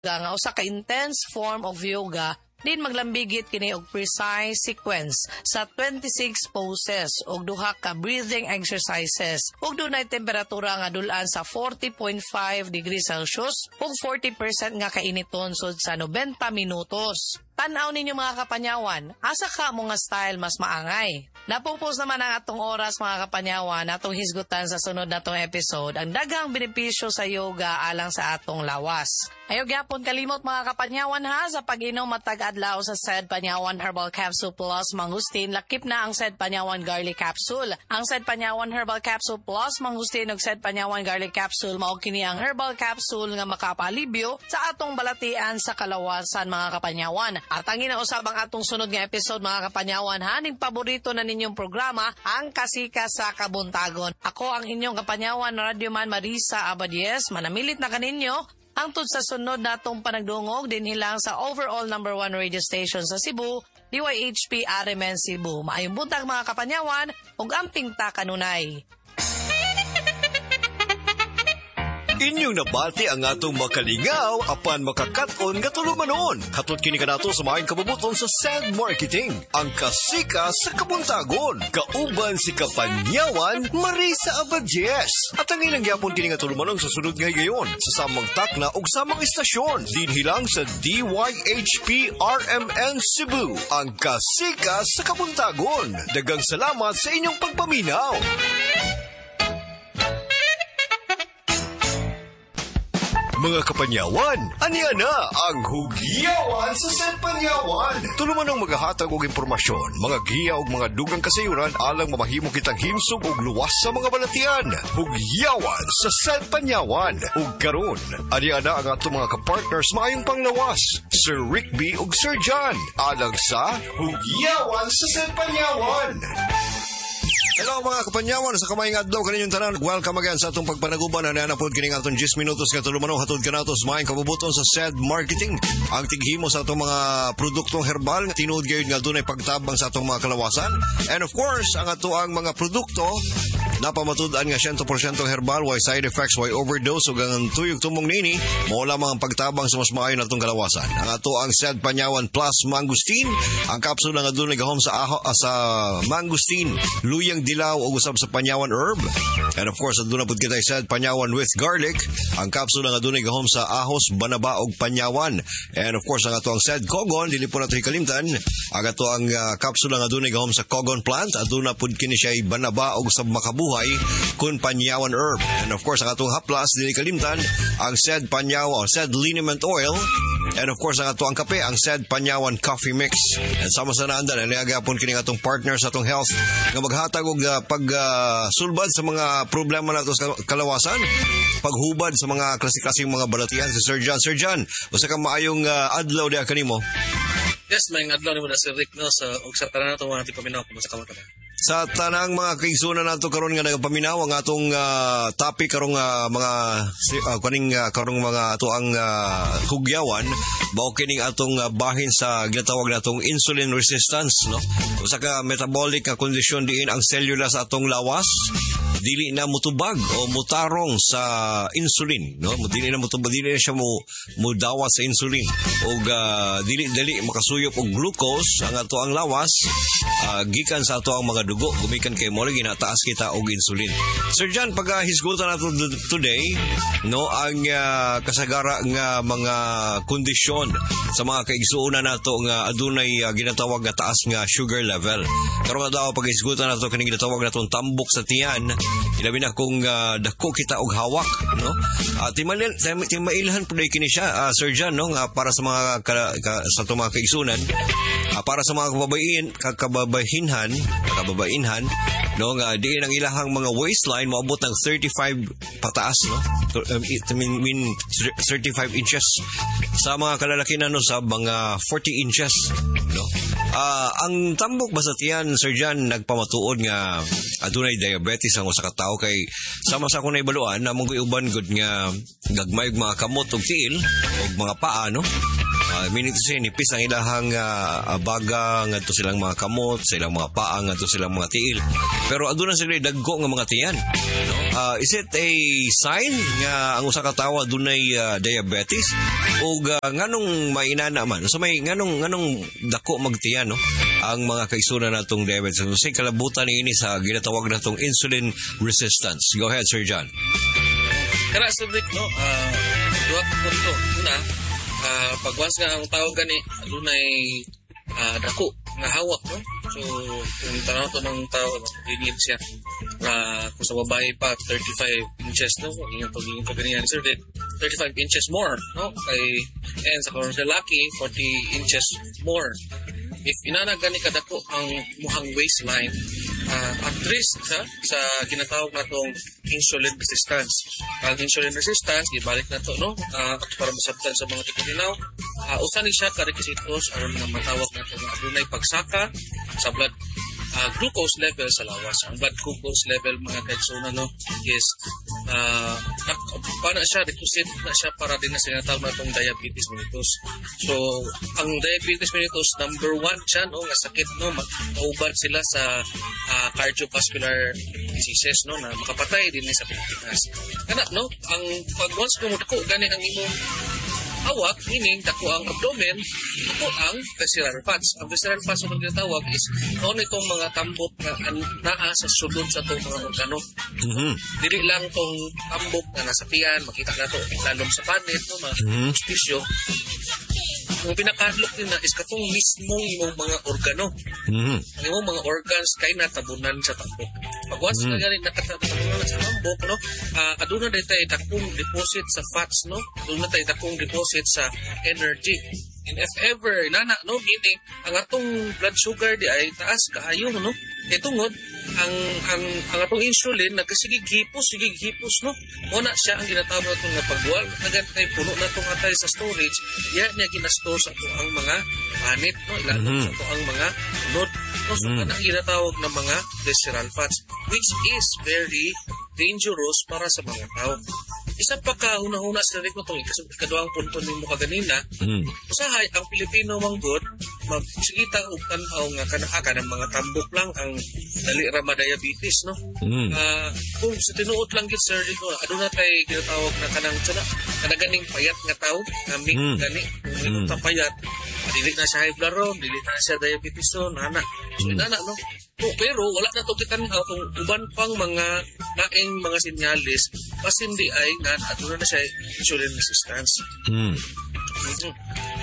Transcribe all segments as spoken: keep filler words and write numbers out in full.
nga usa ka intense form of yoga din maglambigit kini og precise sequence sa twenty-six poses og duha ka breathing exercises ug dunay temperatura nga dulan sa forty point five degrees Celsius ug forty percent nga kainiton sud sa ninety minutos. Tanaw ninyo mga kapanyawan, asa ka mo nga style mas maangay. Napupos naman ang atong oras mga kapanyawan, atong hisgutan sa sunod natong episode ang daghang benepisyo sa yoga alang sa atong lawas. Ayaw gyapon kalimot mga kapanyawan ha, sa pag-inom matag adlaw sa Said Panyawan Herbal Capsule Plus Mangustin, lakip na ang Said Panyawan Garlic Capsule. Ang Said Panyawan Herbal Capsule Plus Mangustin ug Said Panyawan Garlic Capsule mao kini ang herbal capsule nga makapalibyo sa atong balatian sa kalawasan mga kapanyawan. At ang ginausab ang atong sunod nga episode mga kapanyawan ha, ning paborito na ninyong programa, ang Kasika sa Kabuntagon. Ako ang inyong kapanyawan na radyoman Marisa Abadies, manamilit na kaninyo hangtod sa sunod natong panagdungog din hilang sa overall number one radio station sa Cebu, D Y H P R M N Cebu. Maayong buntag mga kapanyawan ug amping ta kanunay. Inyong nabati ang atong makalingaw apan makakaton nga tulumanon. Hatod kini kanato sa maayong kabubuton sa Sad Marketing, ang Kasika sa Kabuntagon. Kauban si Kapanyawan Marisa Abadies. At ang ilang gyapon kini nga tulumanon sa sunod nga higayon sa samang takna ug samang istasyon dinhilang sa D Y H P R M N Cebu, ang Kasika sa Kabuntagon. Daghang salamat sa inyong pagpaminaw. Mga kapanyawan, aniya na ang Hugyawan sa Said Panyawan. Tulumanong maghahatag og impormasyon, mga giya og mga dugang kasayuran alang mamahimo kitang himsog og luwas sa mga balatian. Hugyawan sa Said Panyawan. Ug karon, aniya na ang atong mga kapartners maayong panglawas, Sir Rick B ug Sir John, alang sa Hugyawan sa Said Panyawan. Hello mga kapanyawan, sa kamayng adlaw kaninyong tanan. Welcome again sa atong pagpanaguban na nanapod kining atong ten minutos nga tulumanong hatod kanatos maayong kabubuton sa Said Marketing. Ang tighimo sa atong mga produktong herbal nga tinuod gayud nga dunay pagtabang sa atong mga kalawasan. And of course, ang atoang mga produkto napamatud-an nga one hundred percent herbal, why side effects, why overdose ug ang tuyog tumong nini mao lamang ang pagtabang sa mas maayo natong kalawasan. Ang ato ang Said Panyawan Plus Mangustin, ang kapsula nga dunay gahom sa aho, uh, sa mangustin, luyang dilaw o usab sa panyawan herb. And of course, aduna pud kita Said Panyawan with garlic, ang kapsula nga dunay gahom sa ahos, banaba og panyawan. And of course, ang ato ang Said Kogon, dili po nato hikalimtan, ang ato ang uh, kapsula nga dunay gahom sa kogon plant, aduna pud kini siya banaba og sa makabuhay kun panyawan herb. And of course, ang atong haplas, dili kalimtan, ang Said Panyawan, Said Liniment Oil. And of course, ang ato ang kape, ang Said Panyawan Coffee Mix. And sama sa naandan, aliagapon kini atong partner sa atong health nga maghatag og uh, pagsulbad uh, sa mga problema nato sa kalawasan, paghubad sa mga klase-klaseng mga balatian. Si Sir John. Sir John, usa ka maayong uh, adlaw diha kanimo. Yes, may adlaw nimo na si Rick no sa og sa tanan nato mga tipaminaw kung sa kamata. Sa tanang mga kaigsunan nato karon nga nagapaminaw ang atong uh, topic karong uh, mga uh, kaning uh, karong mga ato ang uh, hugyawan mao kining atong uh, bahin sa ginatawag natong insulin resistance, no? Usa ka metabolic nga kondisyon diin ang selula sa atong lawas dili na mutubag o mutarong sa insulin, no? Dili na mutubag, dili na siya mo mudawa sa insulin ug uh, dili dali makasuyop og glucose ang ato ang lawas uh, gikan sa ato ang mga dugo, gumikan kay mo lagi nataas kita og insulin. Sir John, pag hisgutan nato today, no, ang uh, kasagara nga mga kondisyon sa mga kaigsuonan nato nga adunay uh, ginatawag nga taas nga sugar level. Karon daw pag hisgutan nato kini ginatawag natong tambok sa tiyan, ilabi na kung uh, dako kita og hawak, no? Uh, timailhan timailhan pud kini siya, uh, Sir John, no, nga para sa mga ka, ka, sa to mga kaigsuonan, uh, para sa mga kababayin, kababahinhan, kababainhan, no, nga di ang ilahang mga waistline moabot ng thirty-five pataas, no? I mean, mean thirty-five inches. Sa mga kalalaki na no sa mga forty inches, no? Uh, ang tambok ba sa tiyan, Sir John, nagpamatuod nga adunay diabetes ang usa ka tawo kay sama sa akong naibaluan na mong uban good nga gagmay og mga kamot og tiil og mga paa, no? Uh, meaning to say, nipis ang ilahang uh, baga ngadto silang mga kamot, sa ilang mga paa ngadto silang mga tiil. Pero aduna sila dagko nga mga tiyan, no? uh, is it a sign nga ang usa ka tawo dunay uh, diabetes o uh, nganong mainana man so may nganong nganong dako magtiyan no ang mga kaisunan natong diabetes so kalabutan ini sa ginatawag natong insulin resistance. Go ahead, Sir John. Kana sa Rick, no, uh, duha ka punto. Una, uh, pag once nga ang tawag gani, dunay uh, dako nga hawak, no? So, kung tanaw to ng tao, ingin siya. Uh, kung sa babae pa, thirty-five inches, no? Ingin to, ingin to ganyan, Sir Rick. thirty-five inches more, no? Kay, and sa kung sa laki, forty inches more. If inanagani kadako ang muhang waistline, uh, at risk sa, sa ginatawag natong insulin resistance. Ang insulin resistance, ibalik na to, no? Uh, para masabtan sa mga tikitinaw. Uh, usa ni siya ka-requisitos aron nga matawag na ito nga adunay pagsaka sa blood uh, glucose level sa lawas. Ang blood glucose level, mga kaitsuna, no, is uh, paano siya, requisite na siya para din na sinatawag na itong diabetes mellitus. So, ang diabetes mellitus, number one siya, no, nga sakit, no, maubad sila sa uh, cardiovascular diseases, no, na makapatay din sa Pilipinas. Kana, no, ang pag once kumudako, gani ang imong hawak, meaning dako ang abdomen, dako ang visceral fats. Ang visceral fats na tinatawag is noon itong mga tambok na naa sa sulod sa itong mga organo. Mm-hmm. Dili lang itong tambok na nasa tiyan, makita na ito, lalom sa panit, no, mga mm-hmm. spisyo. Ang pinakahadlok din na is katong mismong imong mga organo. Mm-hmm. Ang imong mga organs kay natabunan sa tambok. Pag once mm-hmm. na ganit nakatabunan sa tambok, no, uh, aduna day tayo dakong deposit sa fats, no? Aduna tayo dakong deposit sa energy. And if ever, nana, no, meaning, ang atong blood sugar di ay taas kaayo, no? E tungod, ang, ang, ang atong insulin, nagkasigig hipos, sigig hipos, no? Una siya ang ginatawag na itong napagwal, nagan tayo puno na itong atay sa storage, yan niya ginastore sa ito ang mga panit, no? Ilalong mm-hmm. sa ito ang mga nod, no? So, mm-hmm. ang ginatawag ng mga visceral fats, which is very dangerous para sa mga tao. Isa pa ka, una-una sa rin ko itong ikaduang punto ni mo kaganina, mm. usahay, ang Pilipino manggod, magsigitang o tanaw nga kanaka ng mga tambok lang ang dali rama diabetes, no? Mm. Uh, kung sa tinuot lang git, sir, dito, ano na tayo ginatawag na kanang tsana, kanaganing payat nga tao, naming mm. gani, kung mm. payat, dili na siya high blood ron, dili na siya diabetes ron, nana. So, mm. nana, no? Oh, pero wala na ito kitan uh, kung uban pang mga naing mga sinyalis mas hindi ay nga aduna na siya insulin resistance. Hmm. Mm-hmm.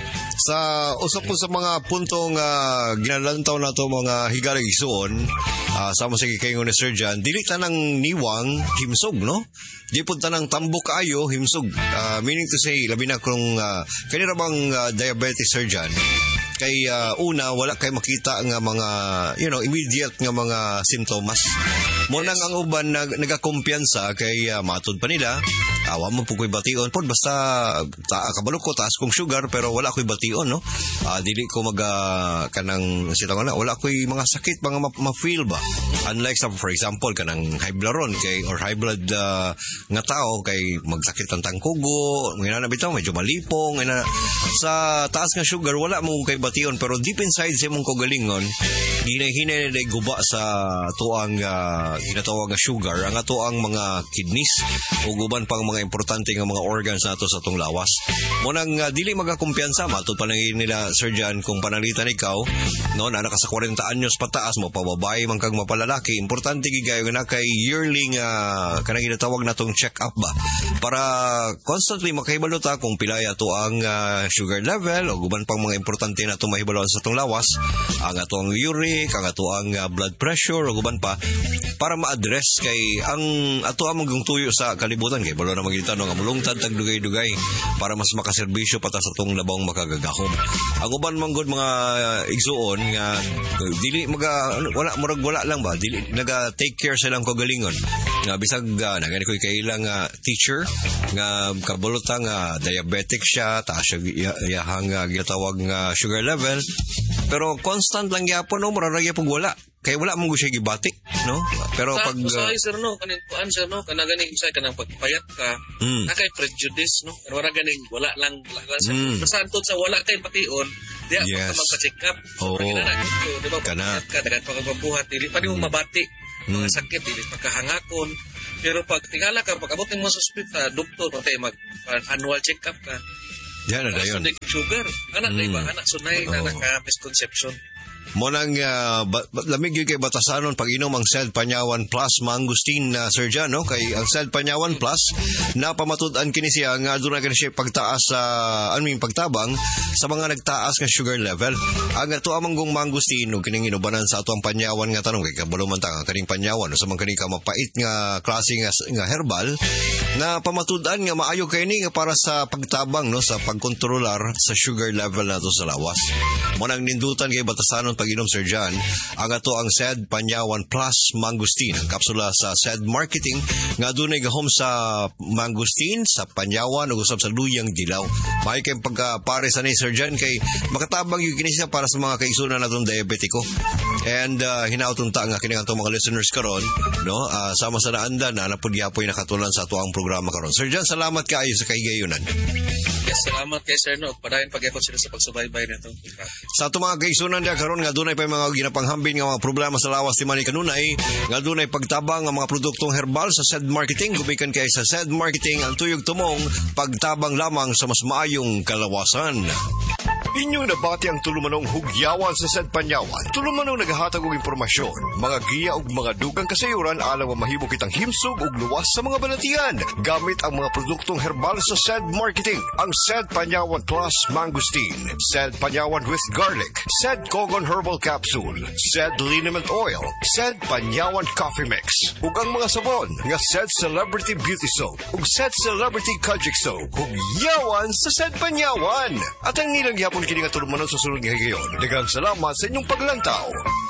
Sa usap po sa mga puntong uh, ginalantaw na ito mga higalag isuon, uh, sama sa kikayo ni Sir John, dili tanang niwang himsog, no? Di po tanang tambok kaayo himsog. Uh, meaning to say, labi na kung uh, kanina bang uh, diabetes, Sir John, kay uh, una wala kay makita nga mga you know immediate nga mga simptomas mo nang ang uban nag nagakumpiyansa kay uh, matod pa nila awa mo pukoy bation pod basta ta kabalo ko taas kong sugar pero wala koy bation, no, uh, dili ko mag uh, kanang sila na wala koy mga sakit mga ma-feel ba, unlike sa for example kanang high blood ron kay or high blood uh, nga tao kay magsakit ang tangkugo ngina na bitaw medyo malipong ngina sa taas nga sugar wala mo kay bation pero deep inside sa mong kagalingon hinay-hinay na guba sa tuang uh, ginatawag nga sugar ang ato ang mga kidneys o guban pang mga importante nga mga organs nato sa tong lawas mo nang uh, dili magakumpiyansa matod pa lang nila Sir John kung panalitan ikaw no na naka sa forty anyos pataas mo pababae man kag mapalalaki importante gigayo na kay yearly uh, kanang ginatawag natong check up ba para constantly makahibalo ta kung pilay ato ang uh, sugar level o guban pang mga importante na itong mahibalon sa itong lawas, ang atong uric, ang atong uh, blood pressure, o guban pa, para ma-address kay ang ato ang maging tuyo sa kalibutan. Kay balo na magigita no, nga mulungtad tag dugay-dugay para mas makaserbisyo pata sa itong labang makagagahom. Ang uban manggod mga uh, igsuon nga uh, dili maga wala murag wala lang ba dili naga take care silang kagalingon nga bisag uh, nagani koy kailang uh, teacher nga kabulota nga diabetic siya taas siya iyahang uh, ginatawag nga sugar level pero constant lang gyapon no mura ra gyapon wala kay wala mong siya gibati no pero sa, pag sa uh, sir no kaning kuan sir no kana ganing sa kanang pagpayat ka mm. na kay prejudice no pero wala ganing wala lang wala lang sa mm. antod sa wala kay bation diya yes. pa magka-check up so, oh. na dito di ba kana ka dagan pa kagwabuhat dili pa nimo mabati mga mm. sakit dili pa kahangakon Pero pag tingala ka, pag abot mo sa ospital, doktor, patay mag annual check-up ka. Yan na yun. Sunay sugar. Anak na Mm. iba, anak sunay na Oo. naka-misconception. Mo nang uh, ba- ba- lamig yun kay batasanon pag inom ang Sed Panyawan Plus Mangustin na uh, Sir Jan, no? Kay ang Sed Panyawan Plus na pamatud-an kini siya nga doon na kini siya pagtaas sa uh, ano yung pagtabang sa mga nagtaas nga sugar level. Ang ato amang gong mangustin ug kining inubanan sa ato ang panyawan nga tanong kay kabalo man ta ang kaning panyawan sa mga kaning mapait nga klase nga, nga herbal na pamatud-an nga maayo kay ni nga para sa pagtabang, no, sa pagkontrolar sa sugar level nato sa lawas. Mo nang nindutan kay batasanon pag-inom, Sir John, ang ato ang Sed Panyawan Plus Mangustin. Ang kapsula sa Sed Marketing nga dunay gahom sa mangustin, sa panyawan ug usab sa luyang dilaw. May kay pagkapare sa ni Sir John kay makatabang yung kini siya para sa mga kaigsunan natong diabetiko. And uh, hinautong ta nga kini atong mga listeners karon, no, uh, sama sa naanda na napudyapoy nakatulan sa ato ang programa karon. Sir John, salamat kaayo sa kaigayunan. Yes, salamat kay Sir No. Padayon pag-ipon sila sa pagsubaybay nito. Sa ato mga kaigsunan dia karon nga dunay pa mga ginapanghambin nga mga problema sa lawas ti Manny kanunay, nga dunay pagtabang nga mga produktong herbal sa Sed Marketing. Gumikan kay sa Sed Marketing ang tuyog tumong pagtabang lamang sa mas maayong kalawasan. Inyong nabati ang tulumanong hugyawan sa Sed Panyawan. Tulumanong naghahatag og impormasyon, mga giya ug mga dugang kasayuran alang mamahimo kitang himsog ug luwas sa mga banatian. Gamit ang mga produktong herbal sa Sed Marketing, ang Sed Panyawan Plus Mangustin, Sed Panyawan with Garlic, Sed Kogon Herbal Capsule, Sed Liniment Oil, Sed Panyawan Coffee Mix, ug ang mga sabon nga Sed Celebrity Beauty Soap ug Sed Celebrity Kojic Soap. Hugyawan sa Sed Panyawan. At ang nilang yapon kini nga tulumanon sa sunod nga higayon. Daghang salamat sa inyong paglantaw.